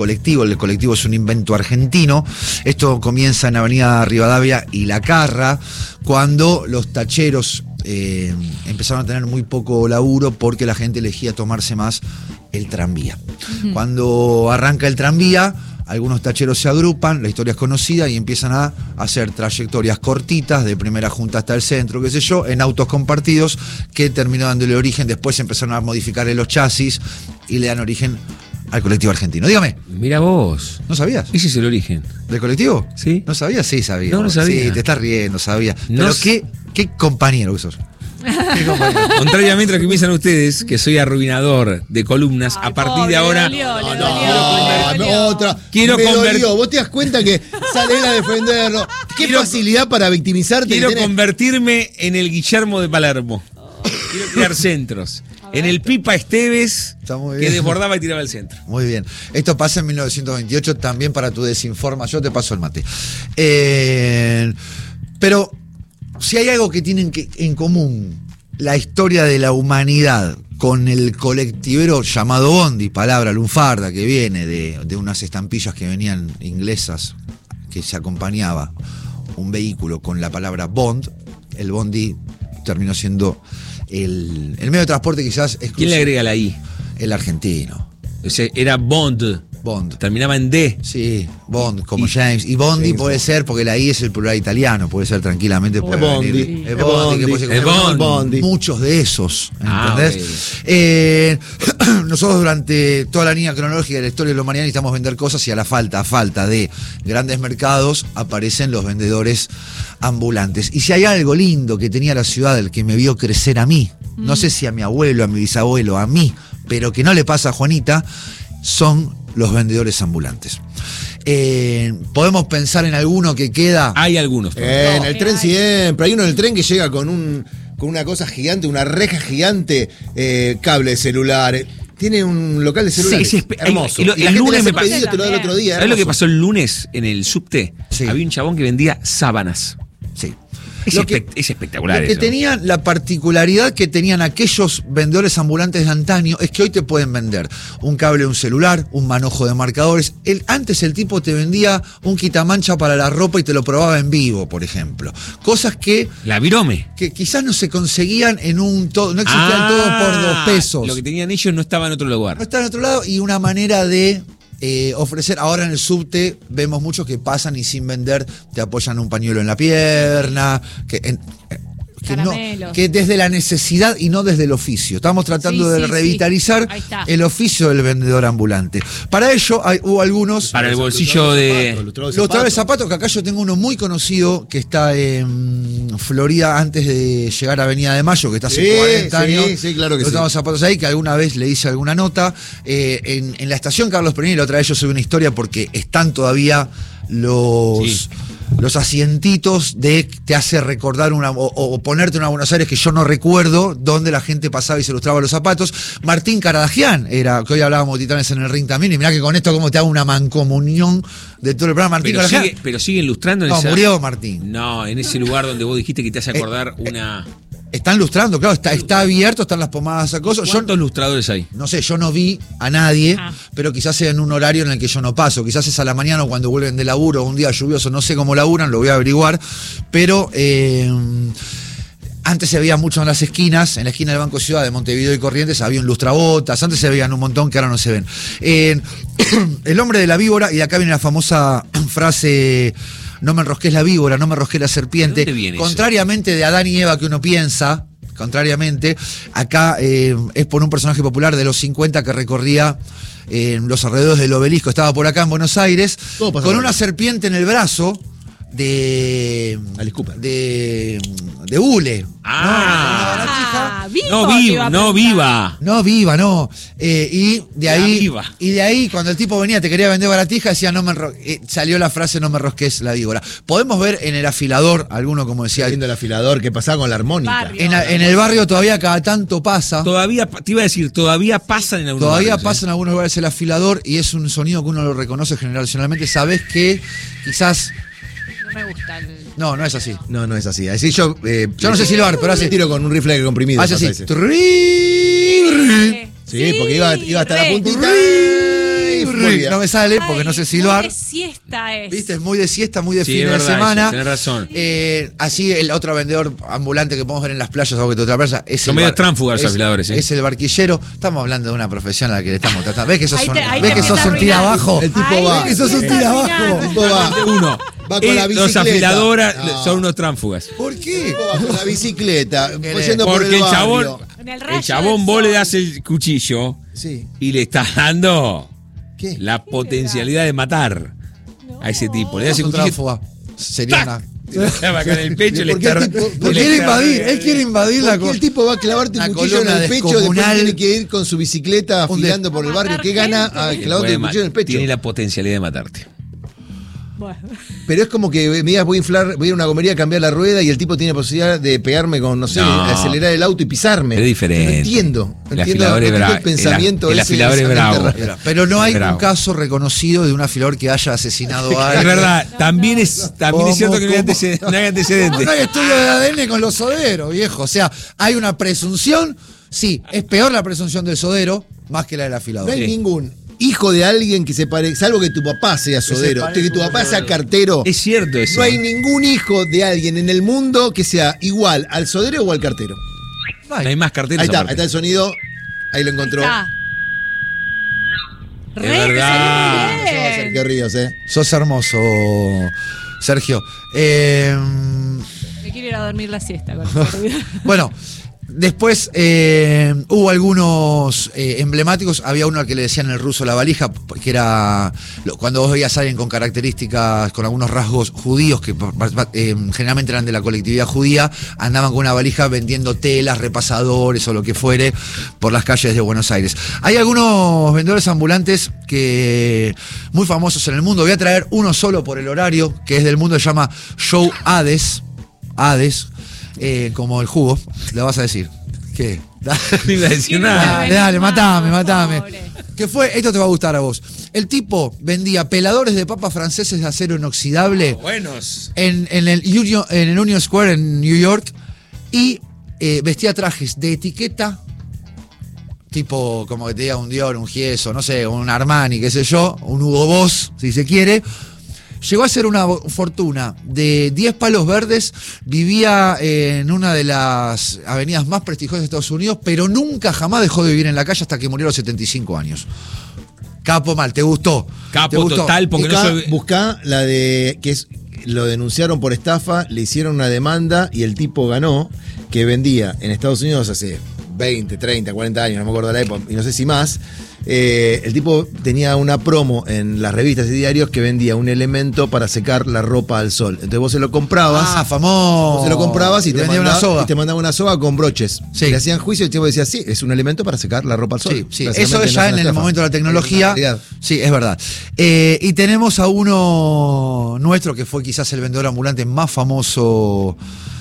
colectivo. El colectivo es un invento argentino. Esto comienza en Avenida Rivadavia y La Carra, cuando los tacheros empezaron a tener muy poco laburo porque la gente elegía tomarse más el tranvía. Cuando arranca el tranvía, algunos tacheros se agrupan, la historia es conocida, y empiezan a hacer trayectorias cortitas, de Primera Junta hasta el centro, qué sé yo, en autos compartidos, que terminó dándole origen. Después empezaron a modificar los chasis y le dan origen al colectivo argentino. Dígame. Mira vos. ¿No sabías? Ese es el origen. ¿Del colectivo? Sí. ¿No sabías? Sí, sabía. No sabía. Sí, te estás riendo, sabía. No Pero qué compañero que sos. ¿Qué compañero? Contrariamente a lo que piensan ustedes, que soy arruinador de columnas, a partir de ahora. Quiero convertir. Vos te das cuenta que sale él a defenderlo. Qué facilidad para victimizarte. Quiero convertirme en el Guillermo de Palermo. Quiero tirar centros. En el Pipa Esteves, que desbordaba y tiraba el centro. Muy bien. Esto pasa en 1928, también para tu desinforma. Yo te paso el mate. Pero si hay algo que tienen en común la historia de la humanidad con el colectivero llamado Bondi, palabra lunfarda que viene de unas estampillas que venían inglesas, que se acompañaba un vehículo con la palabra Bond, el Bondi terminó siendo el medio de transporte quizás exclusivo. ¿Quién le agrega la I? El argentino. O sea, era Bond. Terminaba en D. Sí, Bond, como James. Y Bondi James puede ser, porque la I es el plural italiano, puede ser tranquilamente. Puede venir. Bondi. Muchos de esos, ¿entendés? Okay. Nosotros durante toda la línea cronológica de la historia de la humanidad necesitamos vender cosas, y a falta de grandes mercados aparecen los vendedores ambulantes. Y si hay algo lindo que tenía la ciudad, el que me vio crecer a mí, no sé si a mi abuelo, a mi bisabuelo, a mí, pero que no le pasa a Juanita, son los vendedores ambulantes. ¿Podemos pensar en alguno que queda? Hay algunos. En el tren siempre. Hay uno en el tren que llega con una cosa gigante, una reja gigante, cable de celular. Tiene un local de celulares. Sí, hermoso. Y el lunes me pasó. Te lo da el otro día. ¿Sabes lo que pasó el lunes en el subte? Sí. Había un chabón que vendía sábanas. Sí. Es espectacular. Lo que eso. tenían, la particularidad que tenían aquellos vendedores ambulantes de antaño, es que hoy te pueden vender un cable de un celular, un manojo de marcadores. Antes el tipo te vendía un quitamancha para la ropa y te lo probaba en vivo, por ejemplo. Cosas que... La virome. Que quizás no se conseguían en un todo, no existían todos por 2 pesos. Lo que tenían ellos no estaba en otro lugar. No estaba en otro lado, y una manera de... ofrecer. Ahora en el subte vemos muchos que pasan y sin vender te apoyan un pañuelo en la pierna, que desde la necesidad y no desde el oficio. Estamos tratando de revitalizar el oficio del vendedor ambulante. Para ello hubo algunos... Para el bolsillo de... Lustrador de zapatos, que acá yo tengo uno muy conocido que está en Florida antes de llegar a Avenida de Mayo, que está hace 40 años. Sí, claro que sí. Los zapatos ahí, que alguna vez le hice alguna nota. En la estación Carlos Perini, la otra vez yo subí una historia porque están todavía los asientitos te hace recordar o ponerte una Buenos Aires que yo no recuerdo, donde la gente pasaba y se ilustraba los zapatos. Martín Caradagian era, que hoy hablábamos de Titanes en el Ring también, y mirá que con esto como te hago una mancomunión de todo el programa. Martín Caradagian. Pero sigue ilustrando en murió Martín. No, en ese lugar donde vos dijiste que te hace acordar una... Están lustrando, claro, está abierto, están las pomadas acoso. ¿Cuántos lustradores hay? No sé, yo no vi a nadie, pero quizás sea en un horario en el que yo no paso. Quizás es a la mañana o cuando vuelven de laburo, un día lluvioso, no sé cómo laburan, lo voy a averiguar. Pero antes se veía mucho en las esquinas, en la esquina del Banco Ciudad de Montevideo y Corrientes había un lustrabotas, antes se veían un montón que ahora no se ven. El hombre de la víbora, y de acá viene la famosa frase... No me enrosques la víbora, no me enrosques la serpiente. ¿De dónde viene contrariamente eso? De Adán y Eva que uno piensa, acá es por un personaje popular de los 50 que recorría los alrededores del Obelisco, estaba por acá en Buenos Aires, con una serpiente en el brazo de hule. No viva. Y de ahí, cuando el tipo venía, te quería vender baratija, decía, salió la frase, no me rosques la víbora. Podemos ver en el afilador, alguno como decía. Viendo el afilador, que pasaba con la armónica. En el barrio todavía cada tanto pasa. Todavía, te iba a decir, todavía pasan en algunos lugares. Todavía pasa en algunos lugares el afilador, y es un sonido que uno lo reconoce generacionalmente. Sabés que quizás... No me gusta el... No es así. No es así. Así yo no sé silbar, pero hace... tiro con un rifle de comprimido. Hace así. Sí, porque iba hasta la puntita. no me sale porque no sé silbar. Muy de siesta es. ¿Viste? Es muy de siesta, muy de fin de verdad, semana. Tenés razón. Así el otro vendedor ambulante que podemos ver en las playas, algo que te otra playa, es son medio tránfugas los afiladores. Es el barquillero. Estamos hablando de una profesión a la que le estamos tratando. ¿Ves que sos un tira abajo? El tipo va. ¿Ves que sos un tira abajo? El tipo va. Va con la bicicleta. Los afiladores son unos tránfugas. ¿Por qué? Va con la bicicleta. Porque el chabón vos le das el cuchillo y le estás dando la potencialidad de matar a ese tipo. Le das el cuchillo. Sería una. Acá en el pecho Él quiere invadir la cosa. El tipo va a clavarte un cuchillo en el pecho, después tiene que ir con su bicicleta afilando por el barrio. ¿Qué gana clavándote el cuchillo en el pecho? Tiene la potencialidad de matarte. Pero es como que me digas, voy a ir a una gomería a cambiar la rueda y el tipo tiene posibilidad de pegarme con, no sé, acelerar el auto y pisarme. Es diferente. No entiendo. El afilador es bravo. El pensamiento el afilador es bravo. Pero no hay un caso reconocido de un afilador que haya asesinado a alguien. Es verdad. También es cierto que no hay antecedentes. No hay estudio de ADN con los soderos, viejo. O sea, hay una presunción. Sí, es peor la presunción del sodero más que la del afilador. No hay ningún hijo de alguien que se parezca, salvo que tu papá sea sodero, que tu papá sea cartero. Es cierto eso. No hay ningún hijo de alguien en el mundo que sea igual al sodero o al cartero. No hay más carteros. Ahí está el sonido. Ahí lo encontró. Es verdad. Sergio Ríos, Sos hermoso, Sergio. Me quiero ir a dormir la siesta. Bueno. Después hubo algunos emblemáticos. Había uno al que le decían el ruso la valija, que era cuando vos veías a alguien con características, con algunos rasgos judíos, que generalmente eran de la colectividad judía, andaban con una valija vendiendo telas, repasadores o lo que fuere por las calles de Buenos Aires. Hay algunos vendedores ambulantes que muy famosos en el mundo. Voy a traer uno solo por el horario, que es del mundo, se llama Show Hades. Como el jugo, le vas a decir. ¿Qué? No iba a decir nada. Dale, matame. ¿Qué fue? Esto te va a gustar a vos. El tipo vendía peladores de papas franceses de acero inoxidable. Buenos. En el Union Square en New York. Y vestía trajes de etiqueta. Tipo, como que te diga un Dior, un Gieso, no sé, un Armani, qué sé yo. Un Hugo Boss, si se quiere. Llegó a ser una fortuna de 10 palos verdes, vivía en una de las avenidas más prestigiosas de Estados Unidos, pero nunca jamás dejó de vivir en la calle hasta que murió a los 75 años. Capo mal, ¿te gustó? Capo total, porque buscá la de que lo denunciaron por estafa, le hicieron una demanda y el tipo ganó, que vendía en Estados Unidos hace 20, 30, 40 años, no me acuerdo la época, y no sé si más. El tipo tenía una promo en las revistas y diarios que vendía un elemento para secar la ropa al sol. Entonces vos se lo comprabas. Famoso. Vos se lo comprabas y te mandaba una soga con broches. Sí. Le hacían juicio y el tipo decía, sí, es un elemento para secar la ropa al sol. Sí. Eso es ya en el momento de la tecnología. Sí, es verdad. Y tenemos a uno nuestro que fue quizás el vendedor ambulante más famoso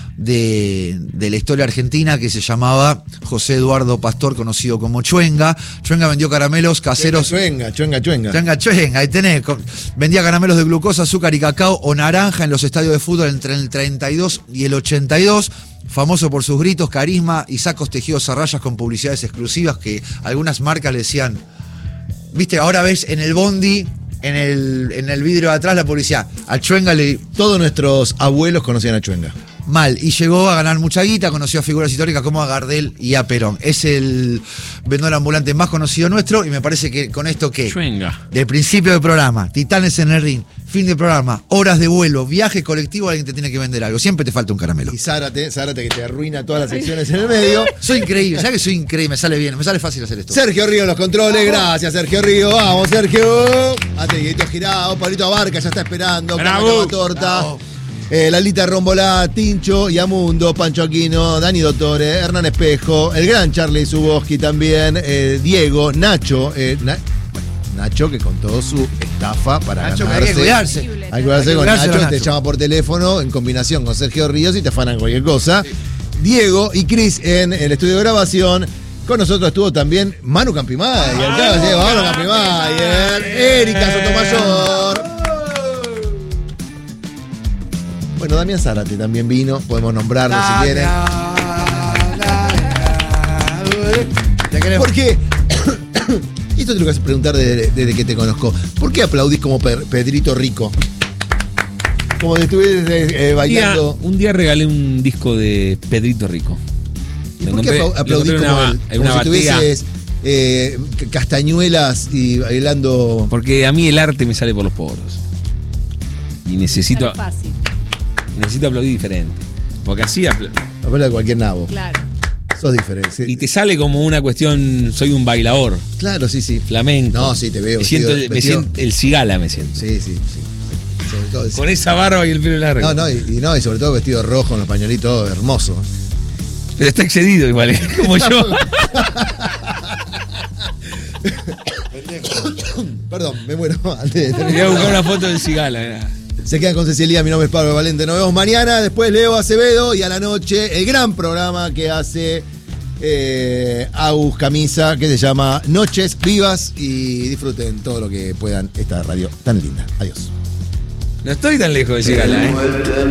de la historia argentina, que se llamaba José Eduardo Pastor, conocido como Chuenga. Chuenga vendió caramelos caseros. Chuenga, ahí tenés. Vendía caramelos de glucosa, azúcar y cacao o naranja en los estadios de fútbol entre el 32 y el 82. Famoso por sus gritos, carisma y sacos tejidos a rayas con publicidades exclusivas que algunas marcas le decían. Viste, ahora ves en el bondi, en el vidrio de atrás, la publicidad. A Chuenga Todos nuestros abuelos conocían a Chuenga. Mal, y llegó a ganar mucha guita, conoció a figuras históricas como a Gardel y a Perón. Es el vendedor ambulante más conocido nuestro, y me parece que con esto que del principio del programa, Titanes en el ring, fin del programa, horas de vuelo, viaje colectivo, alguien te tiene que vender algo. Siempre te falta un caramelo. Y Zárate que te arruina todas las secciones en el medio. Soy increíble, ¿sabes que soy increíble? Me sale bien, me sale fácil hacer esto. Sergio Río los controles, gracias Sergio Río, vamos Sergio. Ateguito girado, Pablito Abarca ya está esperando, bravo, torta. Bravo. Lalita Rombolá, Tincho y Amundo, Pancho Aquino, Dani Dottore, Hernán Espejo, el gran Charlie Zuboski también, Diego, Nacho, Nacho que con todo su estafa para Nacho, ganarse. Hay que cuidarse. Hay que cuidarse con Nacho, te llama por teléfono en combinación con Sergio Ríos y te afanan cualquier cosa. Sí. Diego y Cris en el estudio de grabación. Con nosotros estuvo también Manu Campimayer, Manu Campimayer, Erika Sotomayor. Bueno, Damián Zárate también vino, podemos nombrarlo si quieren. Porque Esto te lo que vas a preguntar desde que te conozco. ¿Por qué aplaudís como Pedrito Rico? Como si estuvieras bailando. Un día regalé un disco de Pedrito Rico. ¿Y por qué aplaudís como si tuvieses castañuelas y bailando? Porque a mí el arte me sale por los poros. Y necesito aplaudir diferente. Porque así aplaude de cualquier nabo. Claro. Sos diferente. Sí. Y te sale como una cuestión, soy un bailador. Claro, sí. Flamenco. No, sí, te veo. Me siento el cigala, me siento. Sí. Sobre todo, con esa barba y el pelo largo. Y sobre todo vestido rojo, con los pañuelitos, hermoso. Pero está excedido igual, como yo. Perdón, me muero antes de terminar. Voy a buscar una foto del cigala. Se quedan con Cecilia, mi nombre es Pablo Valente. Nos vemos mañana, después Leo Acevedo y a la noche el gran programa que hace Agus Camisa, que se llama Noches Vivas, y disfruten todo lo que puedan esta radio tan linda. Adiós. No estoy tan lejos de cigala,